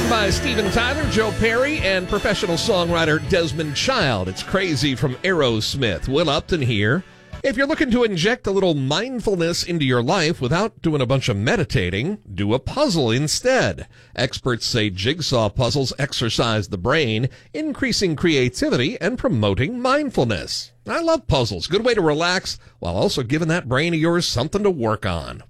by Steven Tyler, Joe Perry, and professional songwriter Desmond Child. It's Crazy from Aerosmith. Will Upton here. If you're looking to inject a little mindfulness into your life without doing a bunch of meditating, do a puzzle instead. Experts say jigsaw puzzles exercise the brain, increasing creativity and promoting mindfulness. I love puzzles. Good way to relax while also giving that brain of yours something to work on.